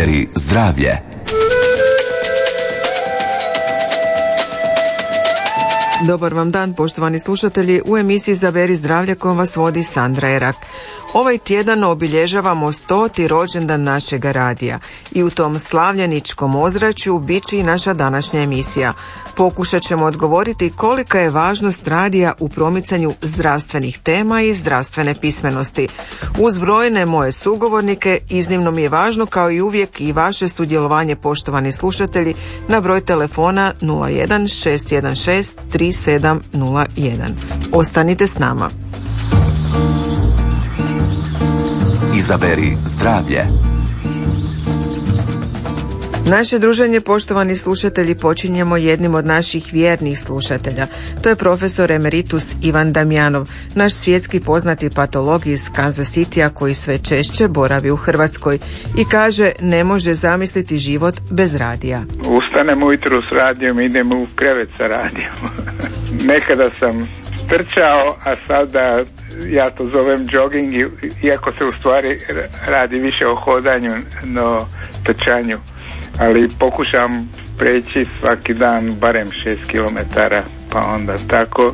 Izaberi zdravlje. Dobar vam dan, poštovani slušatelji. U emisiji Izaberi zdravlje kojom vas vodi Sandra Erak. Ovaj tjedan obilježavamo 100. rođendan našega radija i u tom slavljeničkom ozračju bit će i naša današnja emisija. Pokušat ćemo odgovoriti kolika je važnost radija u promicanju zdravstvenih tema i zdravstvene pismenosti. Uz brojne moje sugovornike iznimno mi je važno kao i uvijek i vaše sudjelovanje, poštovani slušatelji, na broj telefona 01 616 3701. Ostanite s nama. Izaberi zdravlje. Naše druženje, poštovani slušatelji, počinjemo jednim od naših vjernih slušatelja. To je profesor emeritus Ivan Damjanov, naš svjetski poznati patolog iz Kansas Citya koji sve češće boravi u Hrvatskoj i kaže ne može zamisliti život bez radija. Ustanem ujutro s radijom, idem u krevet sa radijom. Nekada sam trčao, a sada ja to zovem jogging, iako se u stvari radi više o hodanju no trčanju. Ali pokušam preći svaki dan barem 6 km, pa onda tako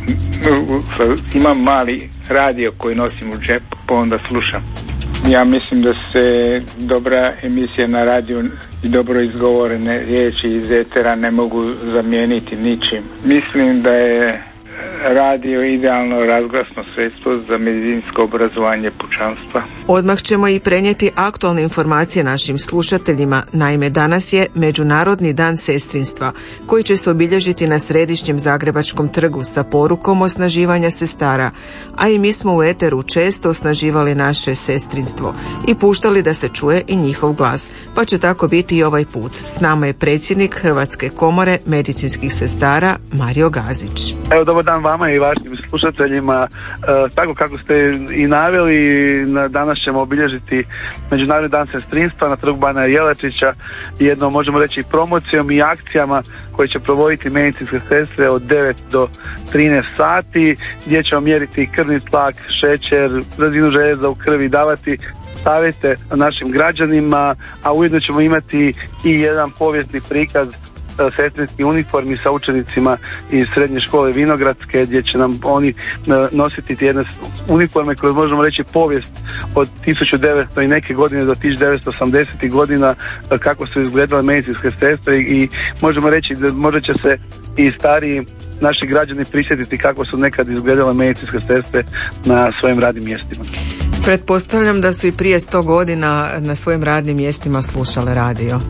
imam mali radio koji nosim u džepu, pa onda slušam. Ja mislim da se dobra emisija na radiju i dobro izgovorene riječi iz etera ne mogu zamijeniti ničim. Mislim da je radio idealno razglasno sredstvo za medicinsko obrazovanje pučanstva. Odmah ćemo i prenijeti aktualne informacije našim slušateljima. Naime, danas je Međunarodni dan sestrinstva, koji će se obilježiti na Središnjem Zagrebačkom trgu sa porukom osnaživanja sestara, a i mi smo u eteru često osnaživali naše sestrinstvo i puštali da se čuje i njihov glas, pa će tako biti i ovaj put. S nama je predsjednik Hrvatske komore medicinskih sestara Mario Gazić. Evo, dobar dan vama i vašim slušateljima. Tako kako ste i naveli, danas ćemo obilježiti Međunarodni dan sestrinstva na Trgu bana Jelačića, jednom možemo reći promocijom i akcijama koje će provoditi medicinske sestre od 9 do 13 sati, gdje ćemo mjeriti krvni tlak, šećer, razinu željeza u krvi, davati savjete našim građanima, a ujedno ćemo imati i jedan povijesni prikaz sestrinskih uniformi sa učenicima iz srednje škole Vinogradske, gdje će nam oni nositi jedne uniforme koje možemo reći povijest od 1900 i neke godine do 1980. godina, kako su izgledale medicinske sestre, i možemo reći da možda će se i stariji naši građani prisjetiti kako su nekad izgledale medicinske sestre na svojim radnim mjestima. Pretpostavljam da su i prije 100 godina na svojim radnim mjestima slušale radio.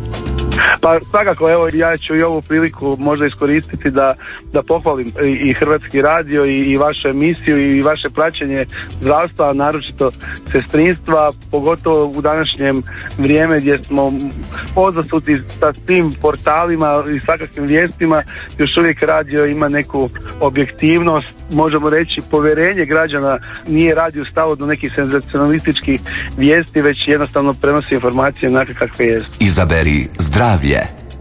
Pa svakako, evo, ja ću i ovu priliku možda iskoristiti da pohvalim i Hrvatski radio i vašu emisiju i vaše praćenje zdravstva, naročito sestrinstva, pogotovo u današnjem vrijeme gdje smo pozasuti sa tim portalima i svakakvim vijestima. Još uvijek radio ima neku objektivnost, možemo reći povjerenje građana, nije radio stalo do nekih senzacionalističkih vijesti, već jednostavno prenosi informacije onakve kakve jest. Izaberi zdravlje.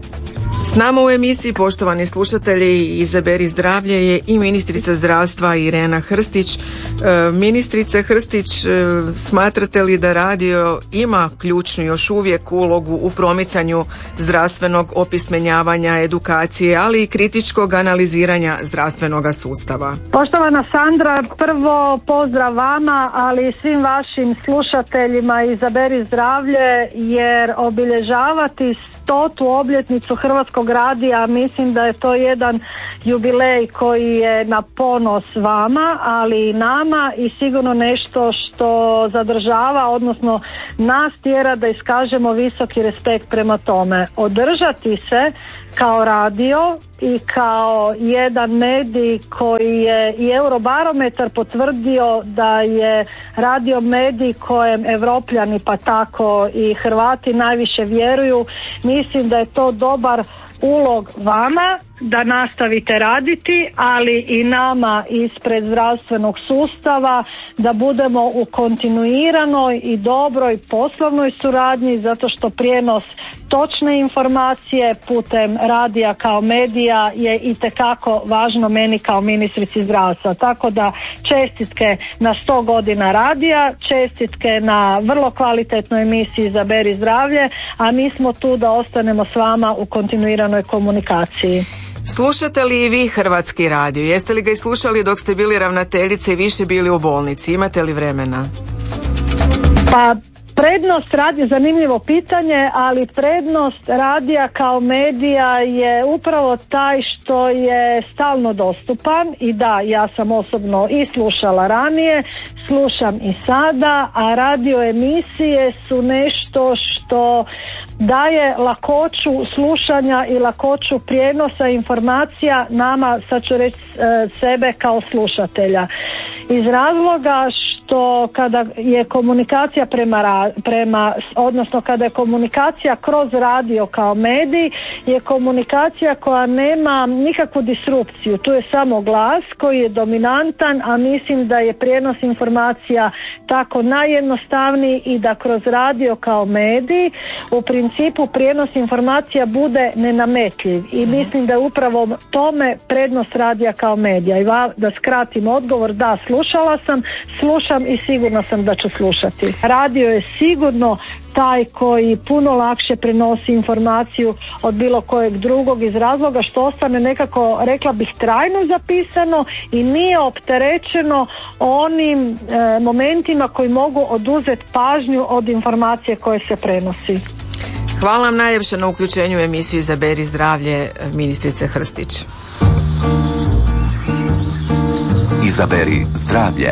S nama u emisiji, poštovani slušatelji, Izaberi zdravlje je i ministrica zdravstva Irena Hrstić. Ministrice Hrstić, smatrate li da radio ima ključnu još uvijek ulogu u promicanju zdravstvenog opismenjavanja, edukacije, ali i kritičkog analiziranja zdravstvenog sustava? Poštovana Sandra, prvo pozdrav vama, ali i svim vašim slušateljima Izaberi zdravlje, jer obilježavati 100. obljetnicu Hrvatskog radija, mislim da je to jedan jubilej koji je na ponos vama, ali i nama, i sigurno nešto što zadržava, odnosno nas tjera da iskažemo visoki respekt prema tome. Održati se kao radio i kao jedan medij koji je i Eurobarometar potvrdio da je radio medij kojem Evropljani pa tako i Hrvati najviše vjeruju. Mislim da je to dobar ulog vama da nastavite raditi, ali i nama ispred zdravstvenog sustava da budemo u kontinuiranoj i dobroj poslovnoj suradnji, zato što prijenos točne informacije putem radija kao medija je itekako važno meni kao ministrici zdravstva. Tako da čestitke na 100 godina radija, čestitke na vrlo kvalitetnoj emisiji Izaberi zdravlje, a mi smo tu da ostanemo s vama u kontinuiranoj komunikaciji. Slušate li i vi Hrvatski radio? Jeste li ga i slušali dok ste bili ravnateljice i više bili u bolnici? Imate li vremena? Pa prednost radija, zanimljivo pitanje, ali prednost radija kao medija je upravo taj što je stalno dostupan i da, ja sam osobno i slušala ranije, slušam i sada, a radio emisije su nešto što daje lakoću slušanja i lakoću prijenosa informacija nama, sad ću reći sebe kao slušatelja. Iz razloga što kada je komunikacija odnosno kada je komunikacija kroz radio kao medij, je komunikacija koja nema nikakvu disrupciju. Tu je samo glas koji je dominantan, a mislim da je prijenos informacija tako najjednostavniji i da kroz radio kao medij u principu prijenos informacija bude nenametljiv. I mislim da je upravo tome prednost radija kao medija. I da skratim odgovor, da, slušam i sigurno sam da ću slušati. Radio je sigurno taj koji puno lakše prenosi informaciju od bilo kojeg drugog iz razloga što ostane nekako, rekla bih, trajno zapisano i nije opterećeno onim momentima koji mogu oduzeti pažnju od informacije koje se prenosi. Hvala vam najljepše na uključenju u emisiju Izaberi zdravlje, ministrice Hrstić. Izaberi zdravlje.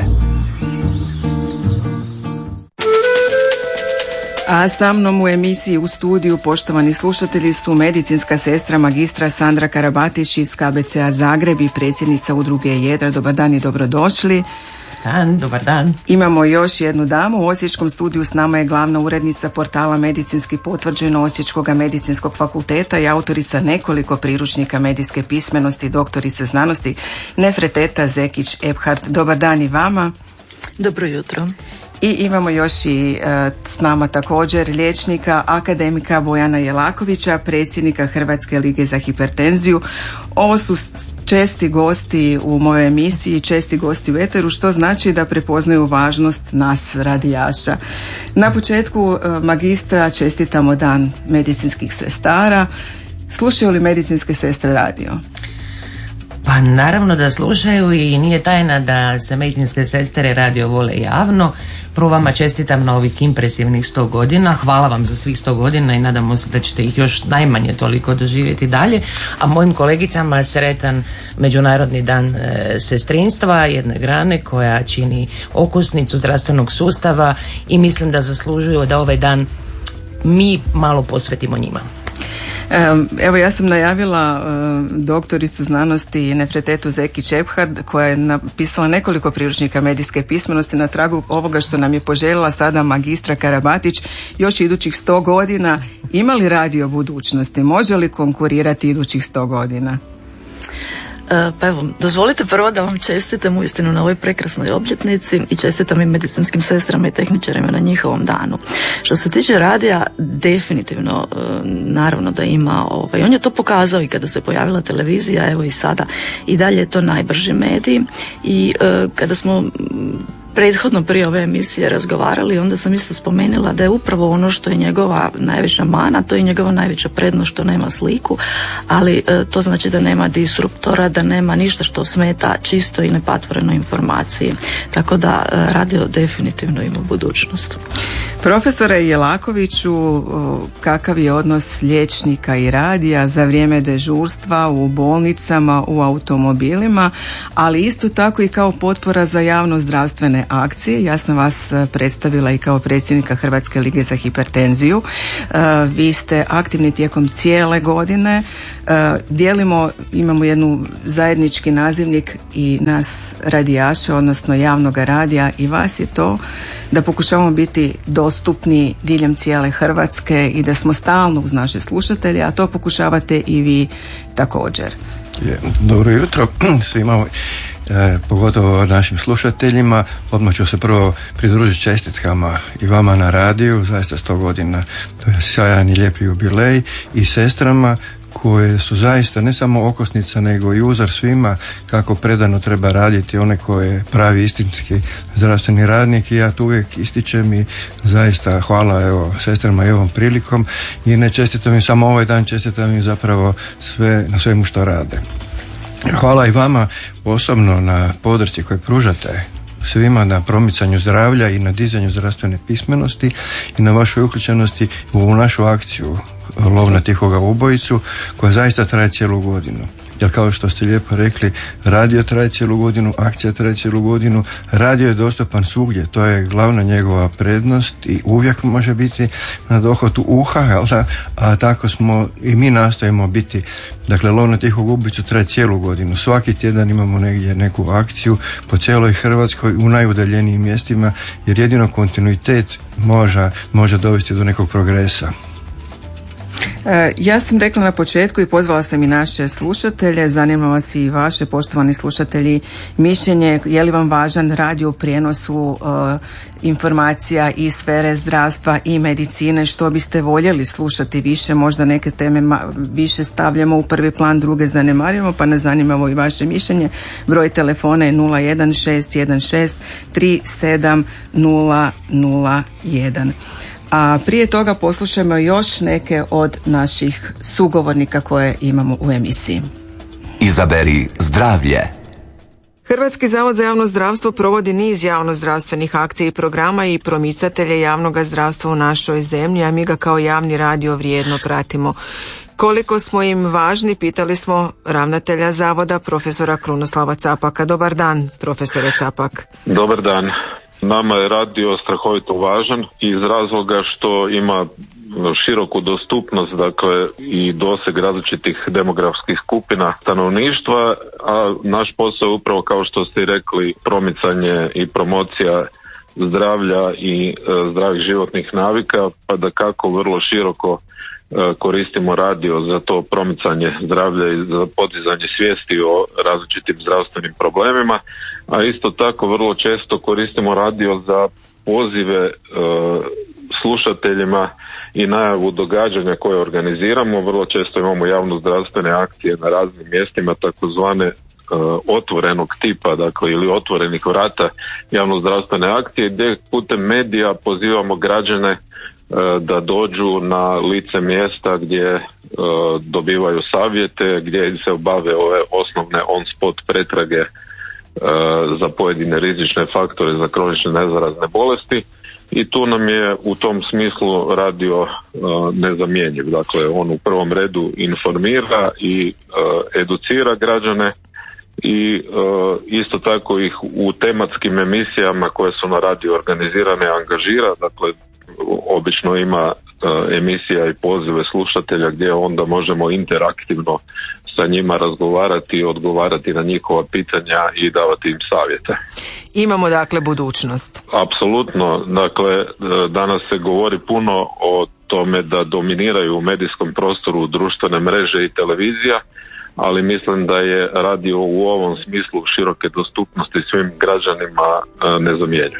A sa mnom u emisiji u studiju, poštovani slušatelji, su medicinska sestra magistra Sandra Karabatić iz KBC-a Zagreb i predsjednica udruge Jedra. Dobar dan i dobrodošli. Dobar dan. Imamo još jednu damu. U Osječkom studiju s nama je glavna urednica portala Medicinski potvrđeno Osječkog medicinskog fakulteta i autorica nekoliko priručnika medijske pismenosti, doktorica znanosti Nefreteta Zekić-Ebhardt. Dobar dan i vama. Dobro jutro. I imamo još i s nama također liječnika, akademika Bojana Jelakovića, predsjednika Hrvatske lige za hipertenziju. Ovo su česti gosti u mojoj emisiji, česti gosti u eteru, što znači da prepoznaju važnost nas radijaša. Na početku magistra čestitamo Dan medicinskih sestara. Slušaju li medicinske sestre radio? Pa naravno da slušaju i nije tajna da se medicinske sestre radio vole javno. Prvo vama čestitam na ovih impresivnih 100 godina. Hvala vam za svih 100 godina i nadamo se da ćete ih još najmanje toliko doživjeti dalje. A mojim kolegicama sretan Međunarodni dan sestrinstva, jedne grane koja čini okosnicu zdravstvenog sustava i mislim da zaslužuju da ovaj dan mi malo posvetimo njima. Evo, ja sam najavila doktoricu znanosti Nefretetu Zekić-Ebhardt koja je napisala nekoliko priručnika medijske pismenosti na tragu ovoga što nam je poželjela sada magistra Karabatić. Još idućih 100 godina ima li radio budućnosti? Može li konkurirati idućih 100 godina? Pa evo, dozvolite prvo da vam čestitam uistinu na ovoj prekrasnoj obljetnici i čestitam i medicinskim sestrama i tehničarima na njihovom danu. Što se tiče radija, definitivno, naravno da ima, on je to pokazao i kada se pojavila televizija, evo i sada, i dalje je to najbrži medij i kada smo prethodno prije ove emisije razgovarali, onda sam isto spomenula da je upravo ono što je njegova najveća mana, to je njegova najveća prednost što nema sliku, ali to znači da nema disruptora, da nema ništa što smeta čisto i nepatvorenoj informaciji. Tako da radio definitivno ima budućnost. Profesore Jelakoviću, kakav je odnos liječnika i radija za vrijeme dežurstva u bolnicama, u automobilima, ali isto tako i kao potpora za javno zdravstvene akcije. Ja sam vas predstavila i kao predsjednika Hrvatske lige za hipertenziju. Vi ste aktivni tijekom cijele godine. Imamo jednu zajednički nazivnik i nas radijaša, odnosno javnog radija, i vas je to da pokušavamo biti dostupni diljem cijele Hrvatske i da smo stalno uz naše slušatelje, a to pokušavate i vi također. Dobro jutro svima, pogotovo našim slušateljima. Odmah ću se prvo pridružiti čestitkama i vama na radiju, zaista 100 godina, to je sjajan i lijep jubilej, i sestrama koje su zaista ne samo okosnica nego i uzor svima kako predano treba raditi, one koje pravi istinski zdravstveni radnik, i ja tu uvijek ističem i zaista hvala sestrama i ovom prilikom, i ne čestitam im samo ovaj dan, čestitam im zapravo na svemu što rade. Hvala i vama osobno na podršci koju pružate svima na promicanju zdravlja i na dizanju zdravstvene pismenosti i na vašoj uključenosti u našu akciju Lov na tihoga ubojicu, koja zaista traje cijelu godinu. Jer kao što ste lijepo rekli, radio traje cijelu godinu, akcija traje cijelu godinu, radio je dostupan svugdje, to je glavna njegova prednost i uvijek može biti na dohvatu uha, a tako smo i mi nastojimo biti. Dakle, Lov na tihog ubojicu traje cijelu godinu, svaki tjedan imamo negdje neku akciju po cijeloj Hrvatskoj u najudaljenijim mjestima, jer jedino kontinuitet može dovesti do nekog progresa. Ja sam rekla na početku i pozvala sam i naše slušatelje, zanima vas i vaše, poštovani slušatelji, mišljenje, je li vam važan radio u prijenosu informacija iz sfere zdravstva i medicine, što biste voljeli slušati više, možda neke teme više stavljamo u prvi plan, druge zanemarimo, pa nas zanimamo i vaše mišljenje. Broj telefona je 01616 37001. A prije toga poslušajmo još neke od naših sugovornika koje imamo u emisiji. Izaberi zdravlje. Hrvatski zavod za javno zdravstvo provodi niz javnozdravstvenih akcija i programa i promicatelje javnog zdravstva u našoj zemlji, a mi ga kao javni radio vrijedno pratimo. Koliko smo im važni, pitali smo ravnatelja zavoda, profesora Krunoslava Capaka. Dobar dan, profesore Capak. Dobar dan. Nama je radio strahovito važan iz razloga što ima široku dostupnost, dakle, i doseg različitih demografskih skupina stanovništva, a naš posao je upravo, kao što ste rekli, promicanje i promocija zdravlja i zdravih životnih navika, pa da kako vrlo široko koristimo radio za to promicanje zdravlja i za podizanje svijesti o različitim zdravstvenim problemima, a isto tako vrlo često koristimo radio za pozive slušateljima i najavu događanja koje organiziramo. Vrlo često imamo javno zdravstvene akcije na raznim mjestima, takozvane otvorenog tipa, dakle, ili otvorenih vrata javno zdravstvene akcije, gdje putem medija pozivamo građane da dođu na lice mjesta gdje dobivaju savjete, gdje se obave ove osnovne on-spot pretrage za pojedine rizične faktore za kronične nezarazne bolesti, i tu nam je u tom smislu radio nezamjenjiv. Dakle, on u prvom redu informira i educira građane i isto tako ih u tematskim emisijama koje su na radio organizirane angažira. Dakle, obično ima emisija i pozive slušatelja gdje onda možemo interaktivno sa njima razgovarati, odgovarati na njihova pitanja i davati im savjete. Imamo dakle budućnost. Apsolutno. Dakle, danas se govori puno o tome da dominiraju u medijskom prostoru društvene mreže i televizija, ali mislim da je radio u ovom smislu široke dostupnosti svim građanima nezamjenjiv.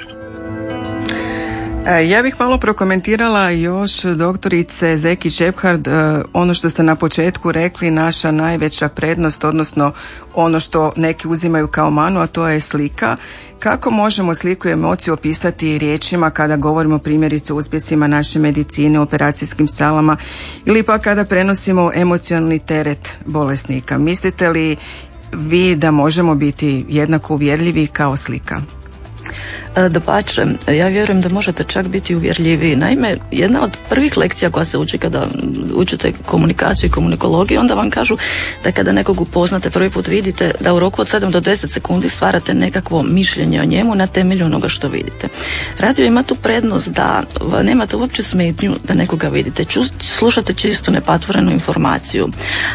Ja bih malo prokomentirala još, doktorice Zeki Šephard, ono što ste na početku rekli, naša najveća prednost, odnosno ono što neki uzimaju kao manu, a to je slika. Kako možemo sliku i emociju opisati riječima kada govorimo primjerice o uspjesima naše medicine, operacijskim salama, ili pa kada prenosimo emocionalni teret bolesnika? Mislite li vi da možemo biti jednako uvjerljivi kao slika? Dapače, ja vjerujem da možete čak biti uvjerljiviji. Naime, jedna od prvih lekcija koja se uči kada učite komunikaciju i komunikologiju, onda vam kažu da kada nekog upoznate prvi put vidite da u roku od 7 do 10 sekundi stvarate nekakvo mišljenje o njemu na temelju onoga što vidite. Radio ima tu prednost da nemate uopće smetnju da nekoga vidite. Slušate čisto nepatvorenu informaciju.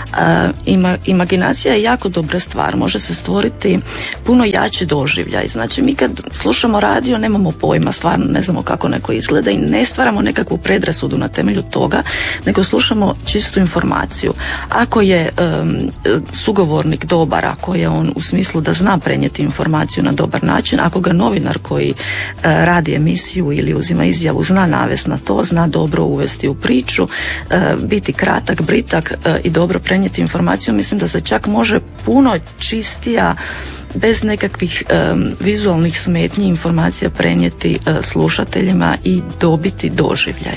Imaginacija je jako dobra stvar. Može se stvoriti puno jači doživljaj. Znači, mi kad slušamo radio nemamo pojma, stvarno ne znamo kako neko izgleda i ne stvaramo nekakvu predrasudu na temelju toga, nego slušamo čistu informaciju. Ako je sugovornik dobar, ako je on u smislu da zna prenijeti informaciju na dobar način, ako ga novinar koji radi emisiju ili uzima izjavu zna navesti na to, zna dobro uvesti u priču, biti kratak, britak i dobro prenijeti informaciju, mislim da se čak može puno čistija, bez nekakvih vizualnih smetnji informacija prenijeti slušateljima i dobiti doživljaj.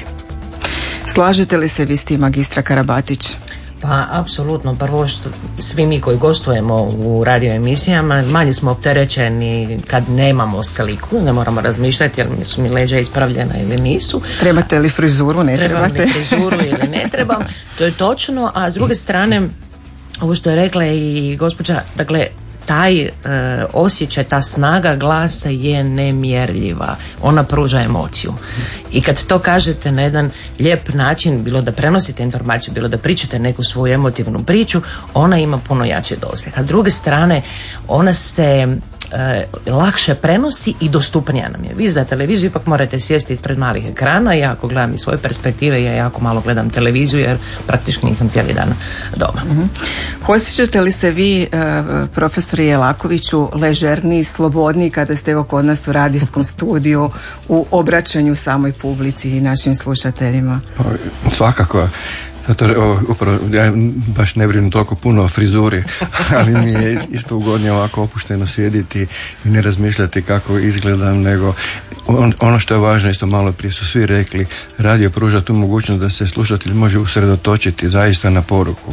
Slažete li se vi s tim, magistra Karabatić? Pa, apsolutno. Prvo, što svi mi koji gostujemo u radio emisijama, manje smo opterećeni kad nemamo sliku, ne moramo razmišljati jel su mi leđa ispravljena ili nisu. Trebate li frizuru, ne trebate? Trebam li frizuru ili ne trebam, to je točno, a s druge strane, ovo što je rekla i gospođa, dakle, taj osjećaj, ta snaga glasa je nemjerljiva. Ona pruža emociju. I kad to kažete na jedan lijep način, bilo da prenosite informaciju, bilo da pričate neku svoju emotivnu priču, ona ima puno jači doseg. A s druge strane, ona se lakše prenosi i dostupnija nam je. Vi za televiziju ipak morate sjesti ispred malih ekrana. Ja ako gledam iz svoje perspektive, ja jako malo gledam televiziju jer praktički nisam cijeli dan doma. Osjećate li se vi, profesori Jelakoviću, ležerniji, slobodniji kada ste evo kod nas u radijskom studiju u obraćanju samoj publici i našim slušateljima? Svakako. Zato upravo ja baš ne brinem toliko puno o frizuri, ali mi je isto ugodnije ovako opušteno sjediti i ne razmišljati kako izgledam, nego ono što je važno, isto malo prije su svi rekli, radio pruža tu mogućnost da se slušatelj može usredotočiti zaista na poruku.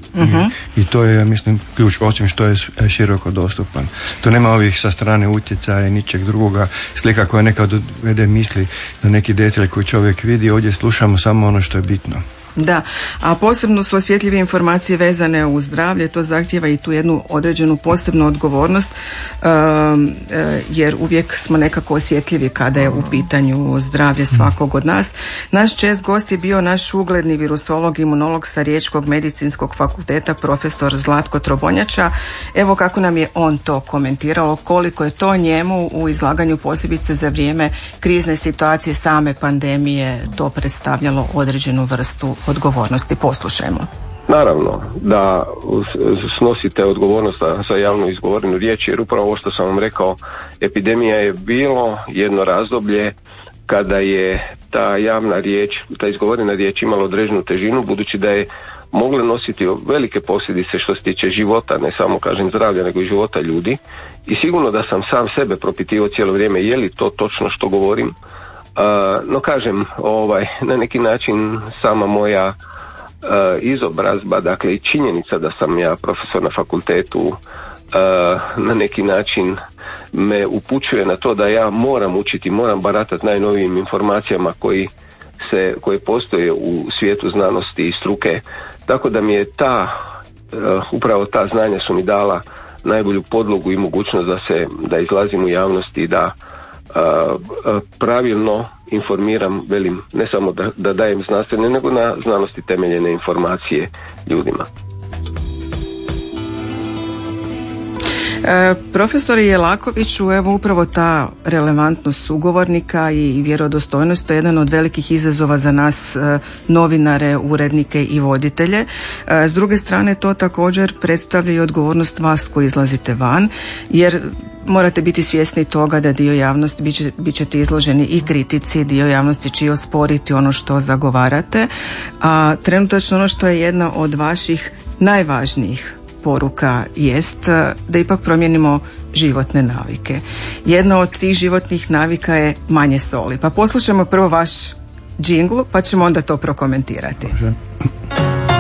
I to je, mislim, ključ, osim što je široko dostupan. To nema ovih sa strane utjecaja i ničeg drugoga, slika koja nekad dovede misli na neki detalj koji čovjek vidi, ovdje slušamo samo ono što je bitno. Da, a posebno su osjetljive informacije vezane uz zdravlje, to zahtijeva i tu jednu određenu posebnu odgovornost, jer uvijek smo nekako osjetljivi kada je u pitanju zdravlje svakog od nas. Naš čest gost je bio naš ugledni virusolog, imunolog sa Riječkog medicinskog fakulteta, profesor Zlatko Trobonjača. Evo kako nam je on to komentirao, koliko je to njemu u izlaganju posebice za vrijeme krizne situacije same pandemije to predstavljalo određenu vrstu odgovornosti. Poslušajmo. Naravno da snosite odgovornost za javno izgovorenu riječ, jer upravo ovo što sam vam rekao, epidemija je bilo jedno razdoblje kada je ta javna riječ, ta izgovorena riječ imala određenu težinu, budući da je mogla nositi velike posljedice što se tiče života, ne samo kažem zdravlja, nego i života ljudi. I sigurno da sam sam sebe propitivao cijelo vrijeme je li to točno što govorim. No kažem, na neki način sama moja izobrazba, dakle i činjenica da sam ja profesor na fakultetu na neki način me upućuje na to da ja moram učiti, moram baratati najnovijim informacijama koje postoje u svijetu znanosti i struke. Tako da mi je upravo ta znanja su mi dala najbolju podlogu i mogućnost da izlazim u javnosti i da pravilno informiram, velim, ne samo da dajem znanstvene, nego na znanosti temeljene informacije ljudima. Profesor Jelakoviću, evo upravo ta relevantnost sugovornika i vjerodostojnost je jedan od velikih izazova za nas novinare, urednike i voditelje. S druge strane to također predstavlja i odgovornost vas koji izlazite van, jer morate biti svjesni toga da dio javnosti bit ćete izloženi i kritici, dio javnosti će osporiti ono što zagovarate, a trenutačno ono što je jedna od vaših najvažnijih poruka jest da ipak promijenimo životne navike. Jedna od tih životnih navika je manje soli. Pa poslušajmo prvo vaš džingl, pa ćemo onda to prokomentirati. Može.